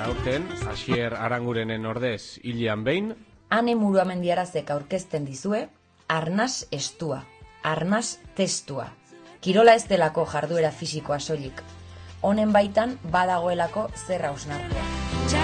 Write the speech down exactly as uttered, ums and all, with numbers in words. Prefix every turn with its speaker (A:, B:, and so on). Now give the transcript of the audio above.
A: aurten, Asier Arangurenen ordez hilean behin.
B: Ane Muruamendiarazek aurkezten dizue, arnas estua, arnas testua. Kirola ez delako jarduera fisikoa soilik. Honen baitan badagoelako zer hausnartua.